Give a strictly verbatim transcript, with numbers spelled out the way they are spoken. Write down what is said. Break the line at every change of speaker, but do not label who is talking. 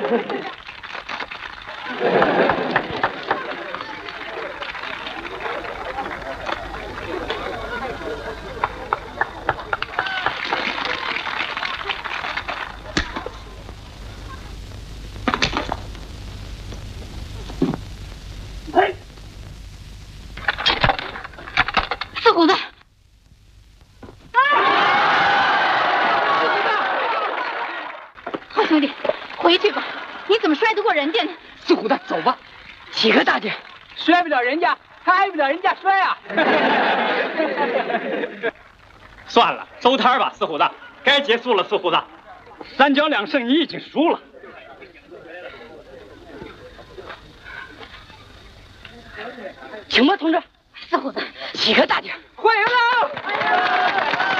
四虎子，好兄弟，回去吧。你怎么摔得过人家呢？
四虎子，走吧。几个大姐，摔不了人家，还挨不了人家摔啊！
算了，收摊吧，四虎子，该结束了。四虎子，三局两胜，你已经输了。
请吧，同志。
四虎子，
几个大姐，欢迎了！